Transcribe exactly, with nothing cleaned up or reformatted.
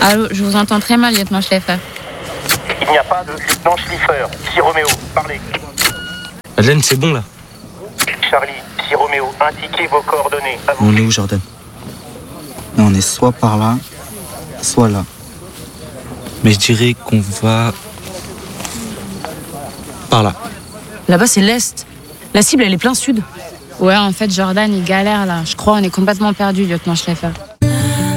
Allô, je vous entends très mal, lieutenant Schleffer. Il n'y a pas de lieutenant Schleffer. Si Roméo, parlez. Madeleine, c'est bon là. Charlie, si Roméo, indiquez vos coordonnées. À vous. On est où, Jordan? On est soit par là, soit là. Mais je dirais qu'on va... par là. Là-bas, c'est l'Est. La cible, elle est plein sud. Ouais, en fait, Jordan, il galère là. Je crois on est complètement perdu, lieutenant Schleffer.